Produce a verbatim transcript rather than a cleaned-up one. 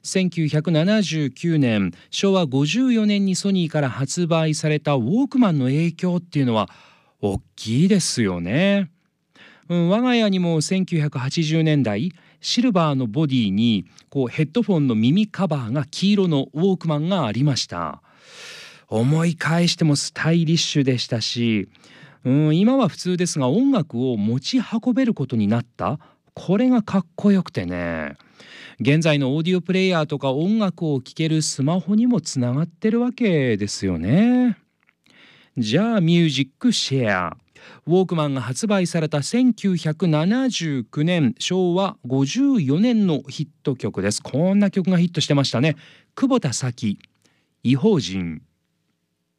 せんきゅうひゃくななじゅうきゅうねん、しょうわごじゅうよねんにソニーから発売されたウォークマンの影響っていうのは大きいですよね。うん、我が家にもせんきゅうひゃくはちじゅうねんだいシルバーのボディにこうヘッドフォンの耳カバーが黄色のウォークマンがありました。思い返してもスタイリッシュでしたし、うん、今は普通ですが音楽を持ち運べることになった、これがかっこよくてね。現在のオーディオプレイヤーとか音楽を聴けるスマホにもつながってるわけですよね。じゃあミュージックシェア。ウォークマンが発売されたせんきゅうひゃくななじゅうきゅうねん、しょうわごじゅうよねんのヒット曲です。こんな曲がヒットしてましたね。久保田早紀、異邦人。